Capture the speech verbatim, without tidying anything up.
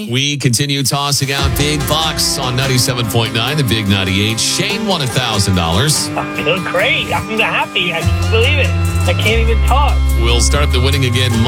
We continue tossing out big bucks on ninety-seven point nine, the Big ninety-eight. Shane won one thousand dollars. I feel great. I'm happy. I can't believe it. I can't even talk. We'll start the winning again Monday.